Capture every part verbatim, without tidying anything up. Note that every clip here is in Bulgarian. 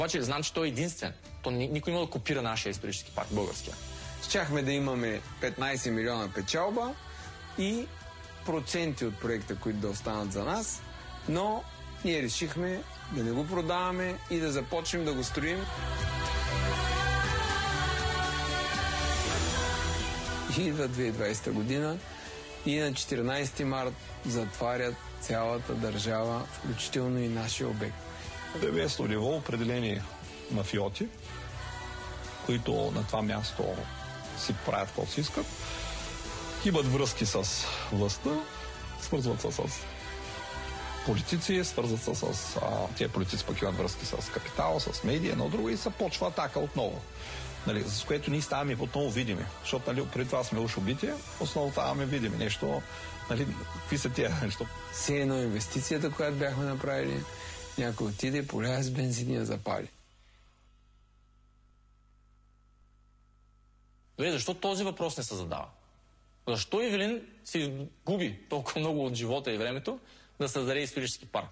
Обаче знам, че той е единствен. То никой няма да копира нашия исторически парк, българския. Щяхме да имаме петнайсет милиона печалба и проценти от проекта, които да останат за нас, но ние решихме да не го продаваме и да започнем да го строим. Идва две хиляди и двайсета година и на четиринайсети март затварят цялата държава, включително и нашия обект. Деветно ниво определени мафиоти, които на това място си правят каквото си искат, имат връзки с властта, свързват се с политици, свързват се с... А, тия политици пък имат връзки с капитал, с медия, но друго и се почва атака отново. Нали, с което ние ставаме отново видими. Защото нали, преди това сме уж убити, основно ставаме видими. Нещо, нали, какви са тия нещо? Все едно инвестицията, която бяхме направили, някой отиде, поля с бензин и я запали. Добре, защо този въпрос не се задава? Защо Ивелин си губи толкова много от живота и времето да създаде исторически парк?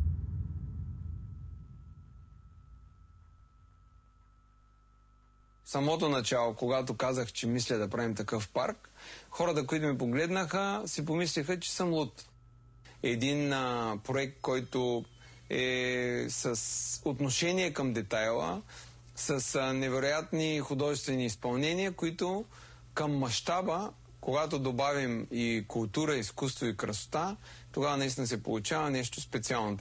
В самото начало, когато казах, че мисля да правим такъв парк, хората, които ме погледнаха, си помислиха, че съм луд. Един а, проект, който е с отношение към детайла, с а, невероятни художествени изпълнения, които към мащаба, когато добавим и култура, изкуство и красота, тогава наистина се получава нещо специално.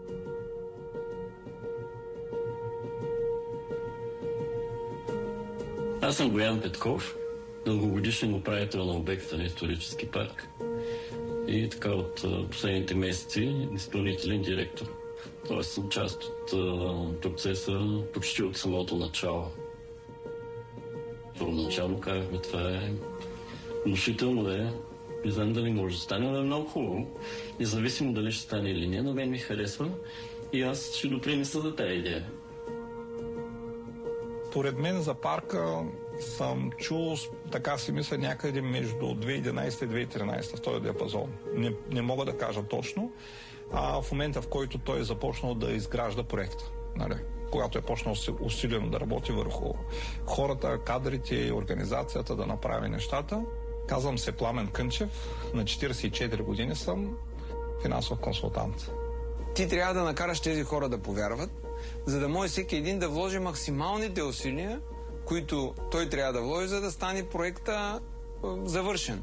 Аз съм Боян Петков, дългогодишен управител на обекта на исторически парк и така от последните месеци изпълнителен директор. Тоест съм част от uh, процеса почти от самото начало. Първоначално казахме, това е внушително да е. Не знам дали може да стане, но е много хубаво. Независимо дали ще стане или не, но мен ми харесва и аз ще допринеса за тази идея. Поред мен за парка съм чул, така си мисля, някъде между две хиляди и единайсета и две хиляди и тринайсета в този диапазон. Не, не мога да кажа точно. А в момента, в който той е започнал да изгражда проекта, нали? Когато е почнал усилено да работи върху хората, кадрите и организацията да направи нещата. Казвам се Пламен Кънчев, на четирийсет и четири години съм финансов консултант. Ти трябва да накараш тези хора да повярват, за да може всеки един да вложи максималните усилия, които той трябва да вложи, за да стане проекта е, завършен.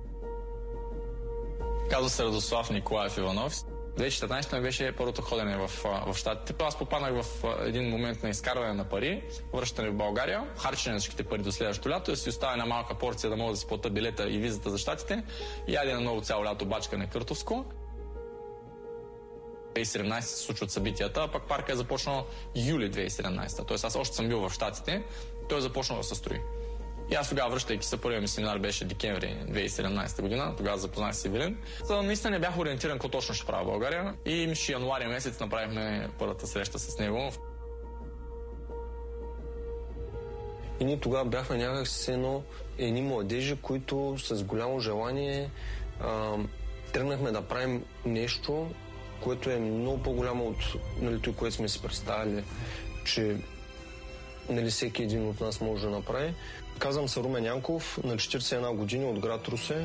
Казва се Радослав Николаев Иванов. две хиляди и четиринайсета ми беше първото ходене в, в Щатите. Аз попаднах в един момент на изкарване на пари, връщане в България, харчене на всичките пари до следващото лято, да си оставя една малка порция да мога да си платя билета и визата за Щатите и яде на ново цяло лято бачкане картовско. две хиляди и седемнайсета се случват събитията, а пък парка е започнал юли две хиляди и седемнайсета. Тоест аз още съм бил в Щатите, той е започнал да се строи. И аз тогава, връщайки се, първият ми семинар беше декември две хиляди и седемнайсета година, тогава запознах с Ивелин. За наистина не бях ориентиран какво точно ще правя в България и миши януари месец направихме първата среща с него. И ние тогава бяхме някакси едно, едни младежи, които с голямо желание а, тръгнахме да правим нещо, което е много по-голямо от нали, това, което сме си представили, че нали, всеки един от нас може да направи. Казвам се Румен Янков, на четирийсет и една години от град Русе.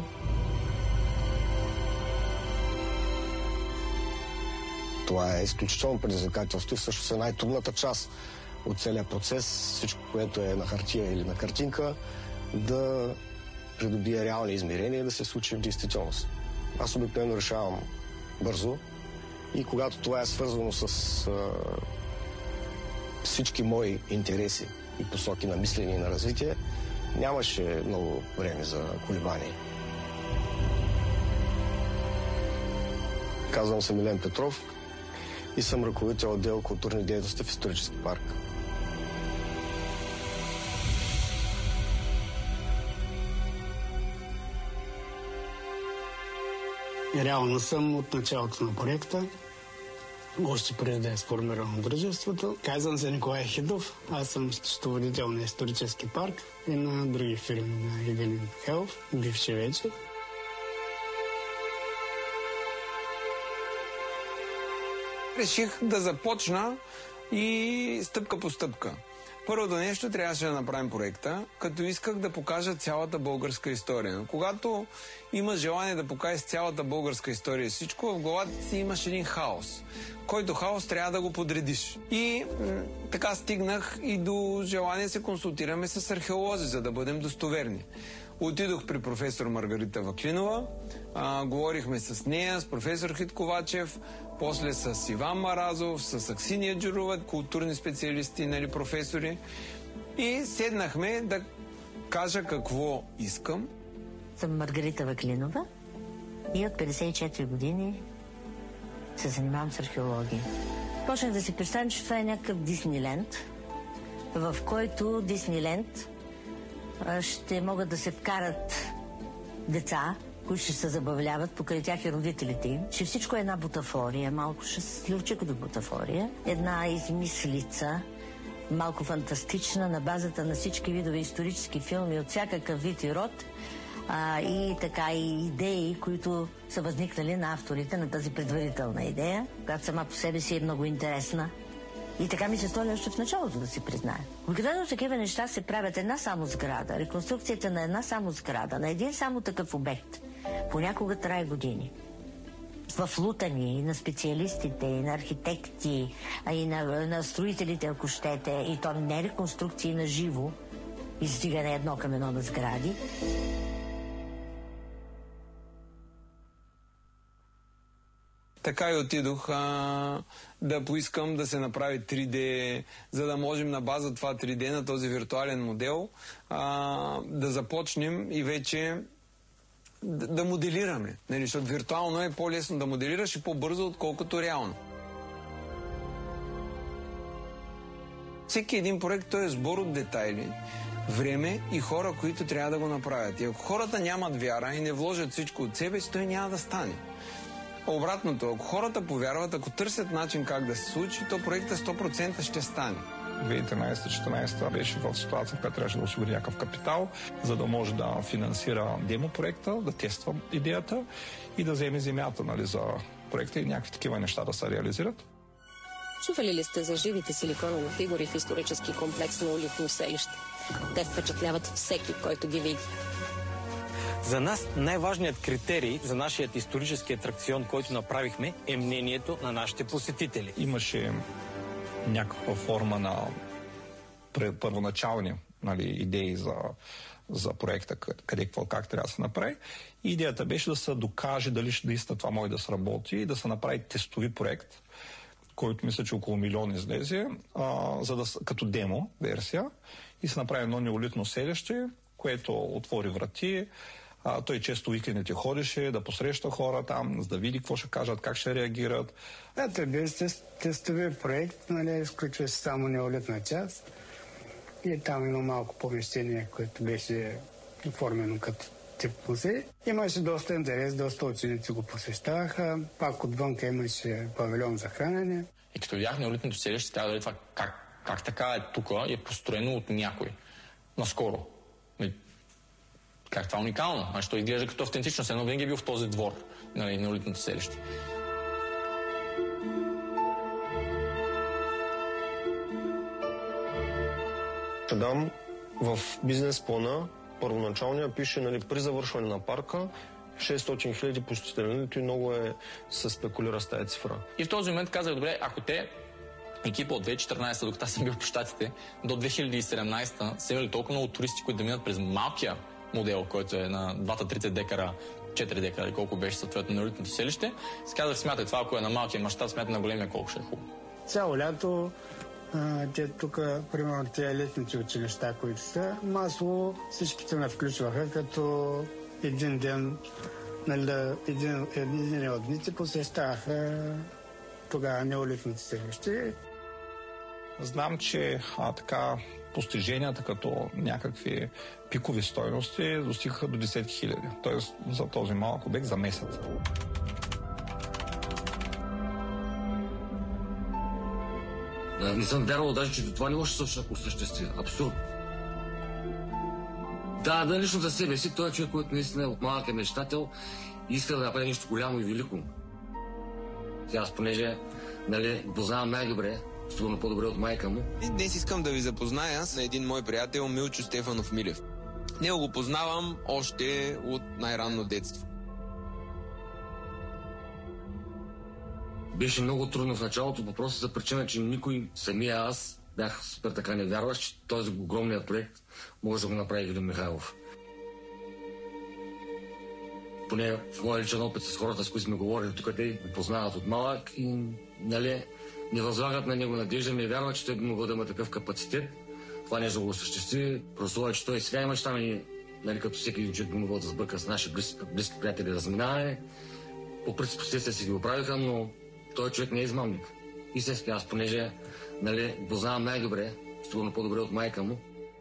Това е изключително предизвикателство и всъщност е най-трудната част от целия процес. Всичко, което е на хартия или на картинка, да придобие реални измерения и да се случи в действителност. Аз обикновено решавам бързо и когато това е свързано с а, всички мои интереси и посоки на мислене и на развитие, нямаше много време за колебание. Казвам се Милен Петров и съм ръководител отдел културни дейности в исторически парк. Реално съм от началото на проекта, още преди да е сформирано дружеството. Казвам се Николай Хидов, аз съм счетоводител на исторически парк и на други фирми на Ивелин Михайлов, бивши вече. Реших да започна и стъпка по стъпка. Първото нещо трябваше да направим проекта, като исках да покажа цялата българска история. Но когато имаш желание да покажеш цялата българска история и всичко, в главата си имаш един хаос, който хаос трябва да го подредиш. И м- така стигнах и до желание да се консултираме с археолози, за да бъдем достоверни. Отидох при професор Маргарита Ваклинова, а, говорихме с нея, с професор Хитковачев, после с Иван Маразов, с Аксиния Джурова, културни специалисти, нали, професори. И седнахме да кажа какво искам. Съм Маргарита Ваклинова и от петдесет и четири години се занимавам с археология. Почнах да си представям, че това е някакъв Дисниленд, в който Дисниленд ще могат да се вкарат деца, които ще се забавляват, покрай тях и родителите им, че всичко е една бутафория, малко щастливчик до бутафория, една измислица, малко фантастична, на базата на всички видове исторически филми от всякакъв вид и род, а, и така и идеи, които са възникнали на авторите на тази предварителна идея, която сама по себе си е много интересна. И така ми се стори още в началото, да си призная. Обикновено такива неща се правят една само сграда, реконструкцията на една само сграда, на един само такъв обект. Понякога трае години. В лутани и на специалистите, и на архитекти, а и на, на строителите, ако щете, и то не реконструкции на живо, издигане едно към едно на сгради. Така и отидох а, да поискам да се направи три Д, за да можем на база това три Д, на този виртуален модел, а, да започнем и вече да, да моделираме. Нали, защото виртуално е по-лесно да моделираш и по-бързо, отколкото реално. Всеки един проект, той е сбор от детайли, време и хора, които трябва да го направят. И ако хората нямат вяра и не вложат всичко от себе си, той няма да стане. Обратното, ако хората повярват, ако търсят начин как да се случи, то проекта сто процента ще стане. две хиляди и тринадесета четиринадесета беше в ситуация, в която трябваше да осигури някакъв капитал, за да може да финансира демо проекта, да тества идеята и да вземе земята, нали, за проекта и някакви такива неща да се реализират. Чували ли сте за живите силиконови фигури в исторически комплекс на Улитно селище? Те впечатляват всеки, който ги види. За нас най-важният критерий за нашия исторически атракцион, който направихме, е мнението на нашите посетители. Имаше някаква форма на първоначални, нали, идеи за, за проекта, къде, какво, как трябва да се направи. И идеята беше да се докаже дали наистина това може да сработи и да се направи тестови проект, който мисля, че около милион излезе, а, за да, като демо версия, и се направи едно неолитно селище, което отвори врати. А, той често уикендите ходеше да посреща хора там, за да види какво ще кажат, как ще реагират. Да, той беше тестови проект, нали, изключва се само неолитна част. И там има малко помещение, което беше оформено като тип музей. Имаше доста интерес, доста ученици го посещаваха. Пак отвънка имаше павилион за хранене. И като видях неолитното селище, трябва да видя това как, как така е тук и е построено от някой. Наскоро. Как това е уникално? Значи той изглежда като автентичност. Едно винаги е бил в този двор, нали, неолитното селище. Там в бизнес плана първоначалния пише, нали, при завършване на парка шестстотин хиляди посетители, и много е се спекулира с тази цифра. И в този момент казах, добре, ако те екипа от две хиляди и четиринадесета, докато аз съм бил по щатите, до две хиляди и седемнадесета са имали толкова много туристи, които да минат през малкия модел, който е на двата-тридесет декара, четири декара, колко беше съответно на неолитното селище, се казах, смятай това, ако е на малкия мащаб, смятай на големия, колко ще е хубаво. Цяло лято а, те тук, примерно, тези летните училища, които са, масово всичките ме включваха, като един ден, нали, да, един, един от дните посещаваха тогава неолитното селище. Знам, че а, така постиженията като някакви пикови стойности достигаха до десетки хиляди. Тоест за този малък обект за месец. Да, не съм вярвал даже, че това не може да се осъществи. Абсурд. Да, да, лично за себе си, той е човек, който наистина е от малък е мечтател и иска да направи нещо голямо и велико. Аз, понеже, нали, познавам най-добре сигурно по-добре от майка му. И днес искам да ви запозная с един мой приятел Милчо Стефанов Милев. Него го познавам още от най-ранно детство. Беше много трудно в началото, по просто за причина, че никой, самия аз, бях супер така невярващ, че този огромният проект може да го направи Илин Михайлов. Поне в моя личен опит с хората, с които сме говорили, тук те го познават от малък и, нали, не възлагат на него надежда, не вярват, че той би могъл да има такъв капацитет. Това нещо го осъществи, прослова, че той сега има щам и, нали, като всеки един човек би могъл да сбърка с наши близки, близки приятели да заминаваме. По принцип, последствия си ги оправиха, но той човек не е измамник. Истински, аз понеже, нали, познавам най-добре, сигурно по-добре от майка му.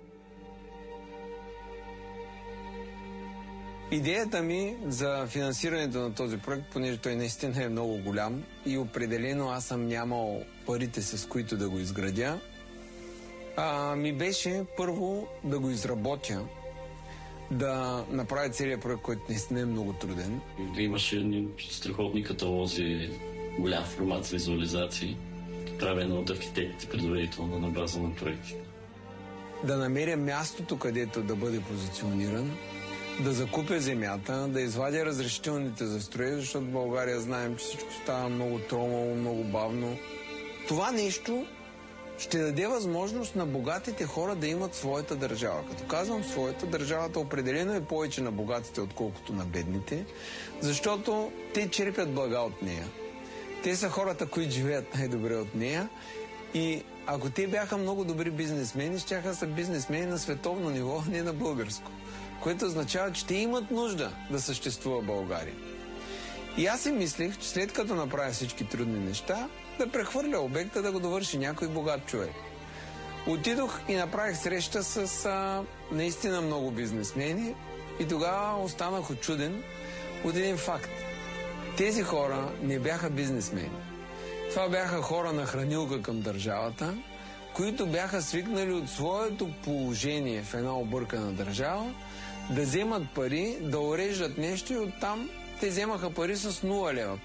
Идеята ми за финансирането на този проект, понеже той наистина е много голям и определено аз съм нямал парите, с които да го изградя, а, ми беше първо да го изработя, да направя целият проект, който наистина е много труден. Имаше страхотни каталози, голям формат за визуализации, правено от архитектите предварително на база на проекти. Да намеря мястото, където да бъде позициониран, да закупя земята, да извадя разрешителните за строеж, защото в България знаем, че всичко става много тромаво, много бавно. Това нещо ще даде възможност на богатите хора да имат своята държава. Като казвам своята, държавата определено е повече на богатите, отколкото на бедните, защото те черпят блага от нея. Те са хората, които живеят най-добре от нея и ако те бяха много добри бизнесмени, щяха да са бизнесмени на световно ниво, не на българско. Което означава, че те имат нужда да съществува България. И аз си мислех, че след като направя всички трудни неща, да прехвърля обекта, да го довърши някой богат човек. Отидох и направих среща с а, наистина много бизнесмени и тогава останах очуден от един факт. Тези хора не бяха бизнесмени. Това бяха хора на хранилка към държавата, които бяха свикнали от своето положение в една объркана държава да вземат пари, да уреждат нещо и оттам те вземаха пари с нула лева.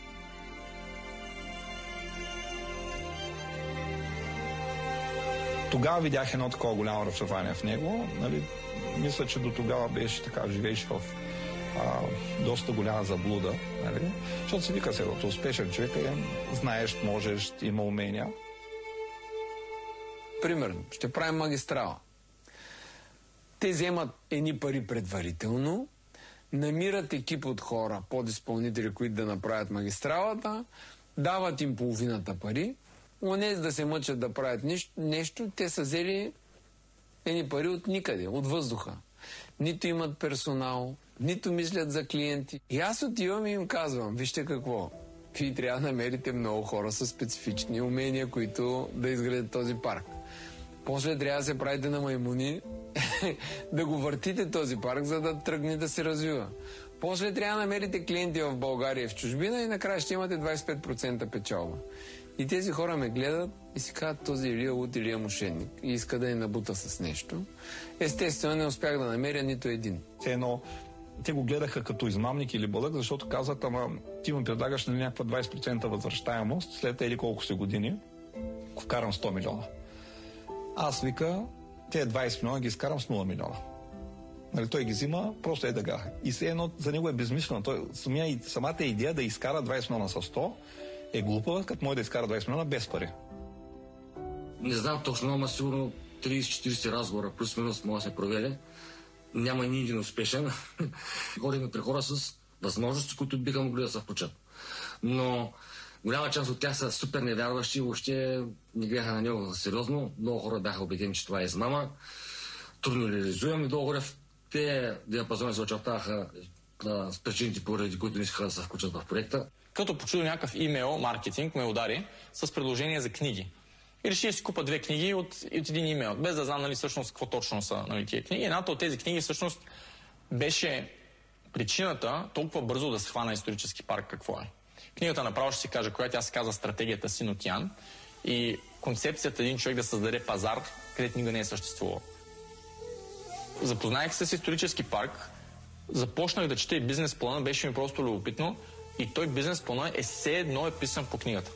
Тогава видях едно такова голямо разочарование в него. Нали, мисля, че до тогава беше така, живееш в а, доста голяма заблуда. Нали? Защото се вика сега, успешен човек е, знаеш, можеш, има умения. Примерно, ще правим магистрала. Те вземат едни пари предварително, намират екип от хора, подизпълнители, които да направят магистралата, дават им половината пари, онези да се мъчат да правят нещо, нещо, те са взели едни пари от никъде, от въздуха. Нито имат персонал, нито мислят за клиенти. И аз отивам и им казвам, вижте какво, вие трябва да намерите много хора с специфични умения, които да изградят този парк. После трябва да се правите на маймуни, да го въртите този парк, за да тръгне да се развива. После трябва да намерите клиенти в България и в чужбина и накрая ще имате двайсет и пет процента печалба. И тези хора ме гледат и си казват, този Илия луд, Илия мошенник и иска да я набута с нещо. Естествено не успях да намеря нито един. Едно, те го гледаха като измамник или бълък, защото казват, ама ти му предлагаш на някаква двайсет процента възвръщаемост, след или колко си години, вкарам сто милиона. Аз вика, те двайсет милиона ги изкарам с нула милиона. Нали, той ги взима, просто е дъга. И все едно за него е безмислено. Той, самия, самата идея да изкара двайсет милиона с сто е глупава, като може да изкара двайсет милиона без пари. Не знам точно, ама сигурно трийсет-четирийсет разговора, плюс-минус, може да се проведе. Няма ни един успешен. Ходим при хора с възможности, които биха могли да се включат. Но голяма част от тях са супер невярващи и въобще не гледаха на него сериозно. Много хора бяха убедени, че това е измама. Трудно реализуем и долу-горе в те диапазони се очертаваха с причините, поради които не искаха да се включат в проекта. Като почуя някакъв имейл маркетинг, ме удари с предложение за книги. И реши да си купа две книги от, от един имейл, без да знам нали, всъщност какво точно са нали, тия книги. Едната от тези книги всъщност беше причината толкова бързо да се хвана исторически парк какво е. Книгата направо ще си кажа, която тя се казва Стратегията Синотиан и концепцията един човек да създаде пазар, където никога не е съществувал. Запознах се с исторически парк, започнах да чета и бизнес плана, беше ми просто любопитно и той бизнес плана е все едно е писан по книгата.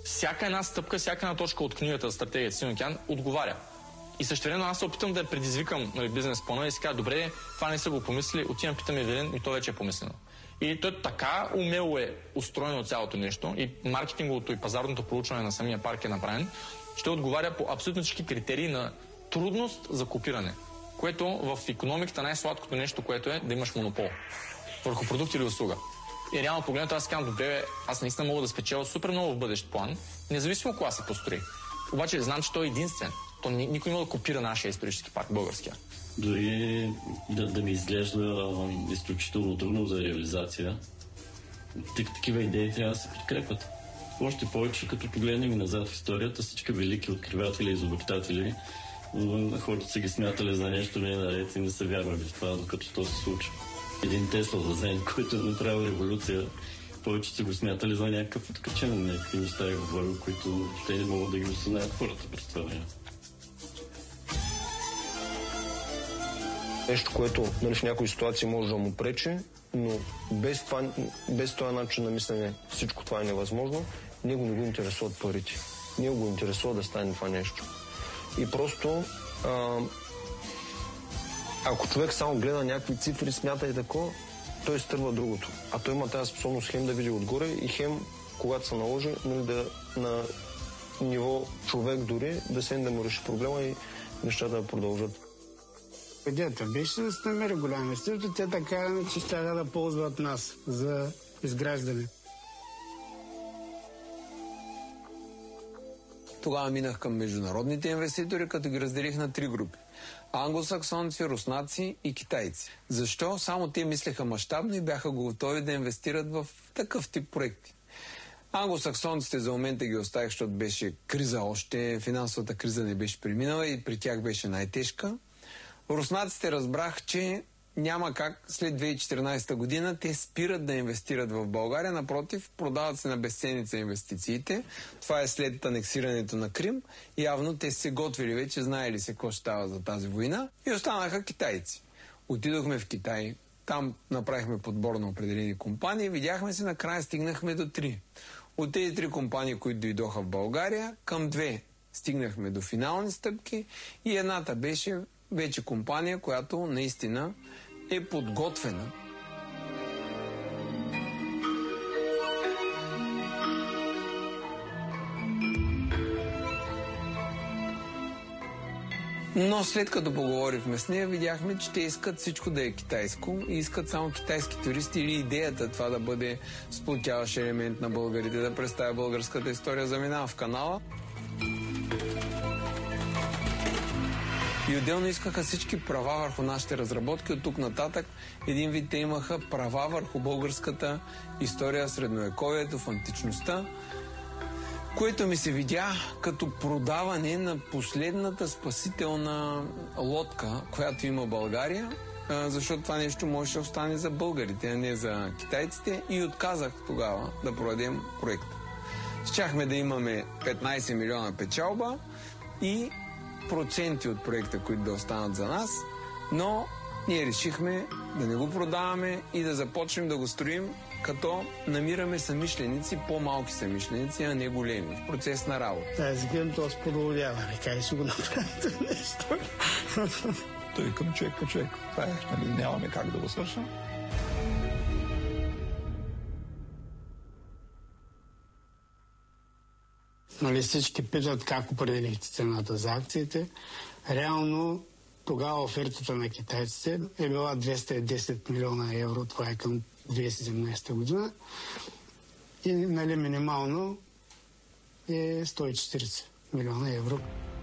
всяка една стъпка, всяка една точка от книгата за стратегията Син океан отговаря. И същевременно аз се опитам да предизвикам, нали, бизнес плана и си кажа, добре, това не са го помислили, отивам, питам Евелин и то вече е помислено. И той така умело е устроено цялото нещо и маркетинговото и пазарното проучване на самия парк е направен, ще отговаря по абсолютно всички критерии на трудност за копиране, което в икономиката най-сладкото нещо, което е да имаш монопол върху продукт или услуга. И реално погледнато аз казвам, добре, аз наистина мога да спечеля супер много в бъдещ план, независимо кога се построи. Обаче знам, че той е единствен. То никой не може да копира нашия исторически парк, българския. Дори да, да ми изглежда изключително трудно за реализация, такива идеи трябва да се подкрепят. Още повече, като погледнем и назад в историята, всички велики откриватели и изобретатели, хората са ги смятали за нещо не наред и не са вярвали в това, докато то се случва. Един Тесла за Зен, който е направил революция, повече са го смятали за някакъв откачен, някакви неща е говорил, които те не могат да ги осъзнаят хората през това време. Нещо, което, нали, в някои ситуации може да му пречи, но без, това, без този начин на мислене всичко това е невъзможно. Него не го интересуват парите. Него го интересува да стане това нещо. И просто а, ако човек само гледа някакви цифри, смята и тако, той изтърва другото. А той има тази способност хем да види отгоре и хем, когато се наложи, нали, да, на ниво човек дори, да се да му реши проблема и нещата да продължат. Идеята беше да се намери голям инвеститор, те така, че ще да ползват нас за изграждане. Тогава минах към международните инвеститори, като ги разделих на три групи. Англосаксонци, руснаци и китайци. Защо? Само те мислеха мащабно и бяха готови да инвестират в такъв тип проекти. Англосаксонците за момента ги оставих, защото беше криза още, финансовата криза не беше преминала и при тях беше най-тежка. Руснаците разбрах, че няма как след две хиляди и четиринадесета година те спират да инвестират в България. Напротив, продават се на безценица инвестициите. Това е след анексирането на Крим. Явно те се готвили вече, знаели се какво ще става за тази война. И останаха китайци. Отидохме в Китай. Там направихме подбор на определени компании. Видяхме се, накрая стигнахме до три. От тези три компании, които дойдоха в България, към две стигнахме до финални стъпки и едната беше вече компания, която наистина е подготвена. Но след като поговорихме с нея, видяхме, че те искат всичко да е китайско и искат само китайски туристи или идеята това да бъде сплотяващ елемент на българите, да представя българската история, заминава в канала. И отделно искаха всички права върху нашите разработки. От тук нататък един вид те имаха права върху българската история в средновековието, в античността, което ми се видя като продаване на последната спасителна лодка, която има България, защото това нещо можеше да остане за българите, а не за китайците, и отказах тогава да продадем проекта. Щяхме да имаме петнадесет милиона печалба и проценти от проекта, които да останат за нас, но ние решихме да не го продаваме и да започнем да го строим, като намираме съмишленици, по-малки съмишленици, а не големи, в процес на работа. Тази гъм то сподобяване, как ще го направите нещо? Той към човек по човек. Това е, нали, нямаме как да го свършим. Нали, всички питат как определихте цената за акциите. Реално тогава офертата на китайците е била двеста и десет милиона евро, това е към две хиляди и седемнадесета година. И, нали, минимално е сто и четиридесет милиона евро.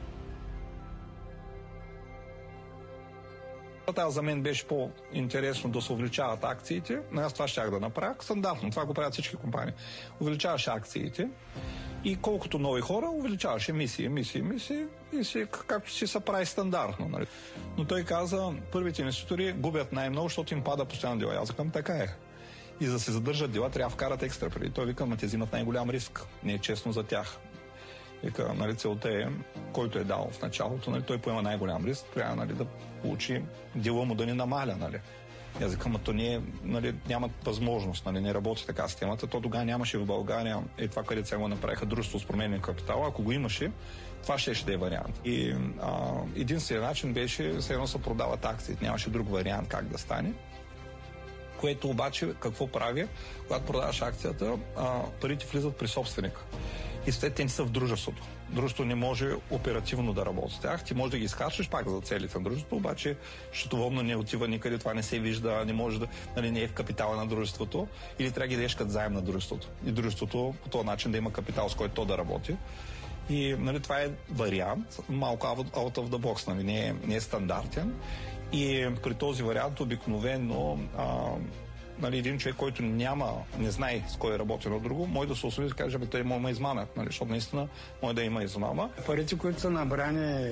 Това за мен беше по-интересно да се увеличават акциите, но аз това щях да направя стандартно. Това го правят всички компании. Увеличаваш акциите и колкото нови хора, увеличаваш емисии, емисии, емисии и си, както си се прави стандартно. Нали. Но той каза, първите инвеститори губят най-много, защото им пада постоянно дела. Аз казвам, така е. И за да се задържат дела, трябва да вкарат екстра преди. Той вика, ма те взимат най-голям риск. Не е честно за тях. Вика, нали, целта е, който е дал в началото, нали, той поема най-голям риск, трябва, нали, да получи дела му да ни намаля. Нали. И аз викам, то не, нали, нямат възможност, нали, не работи така системата. То тогава нямаше в България е това, където сега го направиха дружество с променен капитал. Ако го имаше, това ще ще да е вариант. И а, единственият начин беше, все едно се продават акции. Нямаше друг вариант как да стане. Което обаче, какво прави? Когато продаваш акцията, а, парите влизат при собственика. И след те не са в дружеството. Дружеството не може оперативно да работи с тях. Ти можеш да ги изхарчиш пак за целите на дружеството, обаче счетоводно не отива никъде, това не се вижда, не може да, нали, не е в капитала на дружеството, или трябва да ги дадеш като заем на дружеството. И дружеството по този начин да има капитал, с който то да работи. И, нали, това е вариант, малко out of the box, нали, не, е, не е стандартен. И при този вариант обикновено а, нали, един човек, който няма, не знае с кой работи на друго, може да се осъди и да каже, бе, той има измама, нали, защото наистина може да има измама. Парите, които са набрани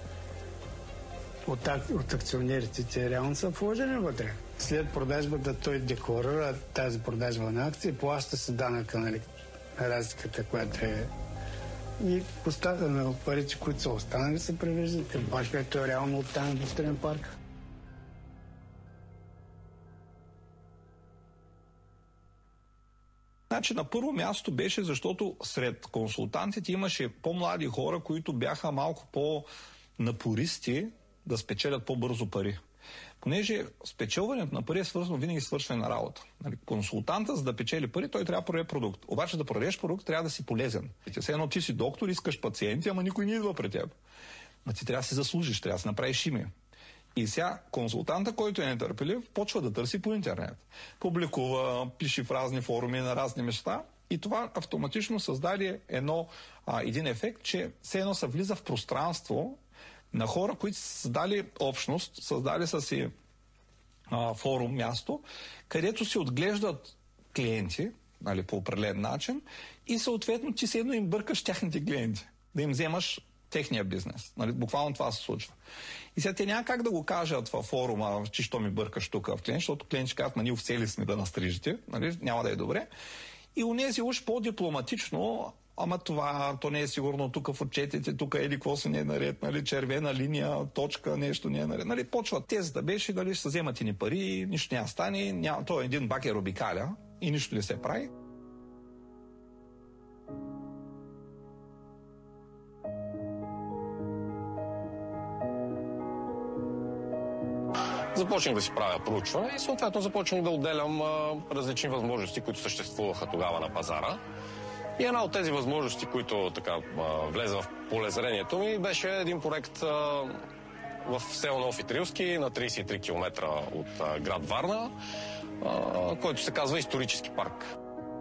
от, от акционерите, те реално са вложени вътре. След продажбата той декларира тази продажба на акции, плаща се данъка, нали, разликата, която е. И остата на парите, които са останали, се превеждат към пак, което е реално от тази индустриен парк. Значи на първо място беше, защото сред консултантите имаше по-млади хора, които бяха малко по-напористи да спечелят по-бързо пари. Понеже спечелването на пари е свързано винаги с свършване на работа. Нали, консултанта, за да печели пари, той трябва да продаде продукт. Обаче да продадеш продукт, трябва да си полезен. Все едно ти си доктор, искаш пациенти, ама никой не идва при теб. Но ти трябва да си заслужиш, трябва да си направиш име. И сега консултанта, който е нетърпелив, почва да търси по интернет. Публикува, пише в разни форуми на разни места и това автоматично създаде едно, а, един ефект, че все едно се влиза в пространство на хора, които са създали общност, създали са си а, форум, място, където се отглеждат клиенти, нали, по определен начин и съответно ти се едно им бъркаш тяхните клиенти, да им вземаш техния бизнес. Нали, буквално това се случва. И сега те няма как да го кажат във форума, че що ми бъркаш тук в клиент, защото клиент ще казват, ма ние офцели сме да настрижите, нали, няма да е добре. И унези уж по-дипломатично, ама това, то не е сигурно тук в отчетите, тук еди какво се не е наред, нали, червена линия, точка, нещо не е наред. Нали, почва тезата беше, дали ще се вземат и ни пари, нищо няма стане, няма, то е един бак е робикаля и нищо не се прави. Започнах да си правя проучване и съответно започнах да отделям а, различни възможности, които съществуваха тогава на пазара. И една от тези възможности, които така а, влезе в полезрението ми, беше един проект а, в село Нов Итрилски, на трийсет и три километра от а, град Варна, а, който се казва Исторически парк.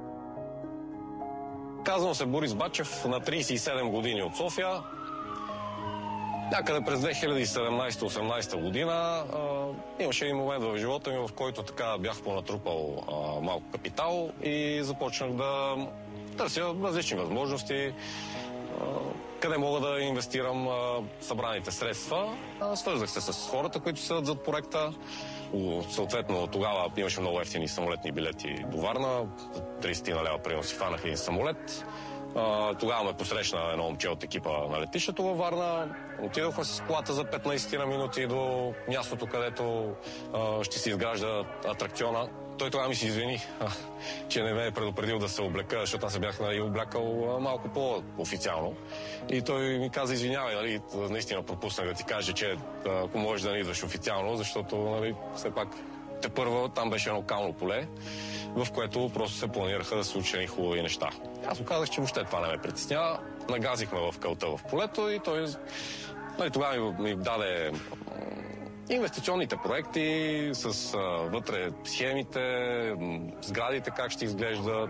Казвам се Борис Бачев, на трийсет и седем години от София. Някъде през две хиляди и седемнадесета осемнадесета година а, имаше един момент в живота ми, в който така бях понатрупал а, малко капитал и започнах да търся различни възможности, а, къде мога да инвестирам а, събраните средства. А, свързах се с хората, които седят зад проекта. Съответно, тогава имаше много ефтини самолетни билети до Варна. трийсет лева примерно си фанах един самолет. Uh, тогава ме посрещна едно момче от екипа на летището във Варна. Отидохме с колата за петнадесет на минути до мястото, където uh, ще се изгражда атракциона. Той тогава ми се извини, че не ме е предупредил да се облека, защото аз се бях, нали, облякал uh, малко по-официално. И той ми каза, извинявай, нали, наистина пропуснах да ти кажа, че uh, ако можеш да не идваш официално, защото, нали, все пак те първа там беше едно кално поле, в което просто се планираха да се случени хубави неща. Аз му казах, че въобще това не ме притеснява. Нагазихме в кълта в полето и той, нали, тогава ми, ми даде инвестиционните проекти с а, вътре схемите, сградите как ще изглеждат.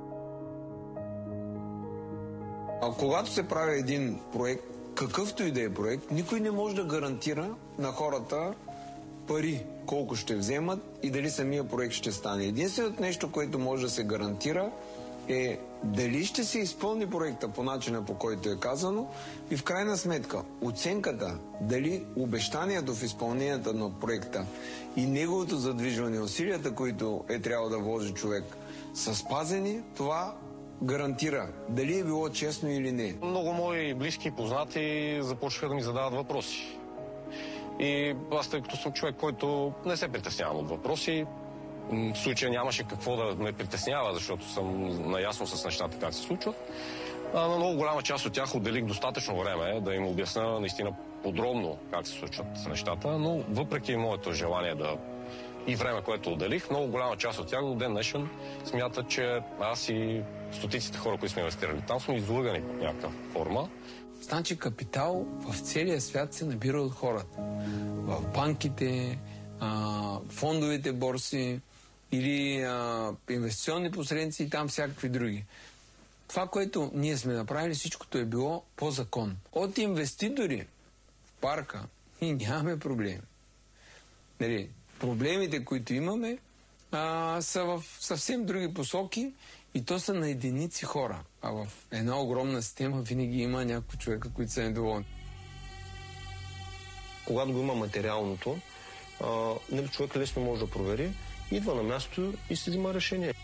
А когато се прави един проект, какъвто и да е проект, никой не може да гарантира на хората пари, колко ще вземат и дали самия проект ще стане. Единственото нещо, което може да се гарантира, е дали ще се изпълни проекта по начина, по който е казано, и в крайна сметка оценката, дали обещанието в изпълнението на проекта и неговото задвижване, усилията, които е трябвало да вложи човек, са спазени, това гарантира дали е било честно или не. Много мои близки и познати започнаха да ми задават въпроси. И аз, тъй като съм човек, който не се притеснявам от въпроси, в случая нямаше какво да ме притеснява, защото съм наясно с нещата как се случват. А на много голяма част от тях отделих достатъчно време да им обясня наистина подробно как се случват нещата, но въпреки моето желание да и време, което отделих, много голяма част от тях до ден днешен смятат, че аз и стотиците хора, които сме инвестирали там, сме излъгани в някаква форма. Значи капитал в целия свят се набира от хората. В банките, а, фондовите борси или а, инвестиционни посредници и там всякакви други. Това, което ние сме направили, всичкото е било по закон. От инвеститори в парка ние нямаме проблеми. Нали, проблемите, които имаме, а, са в съвсем други посоки и то са на единици хора. А в една огромна система винаги има някои човека, които са недоволни. Когато го има материалното, а, нали, човек лесно може да провери, идва на място и се взима решение.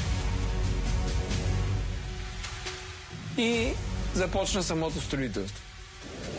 И започна самото строителство.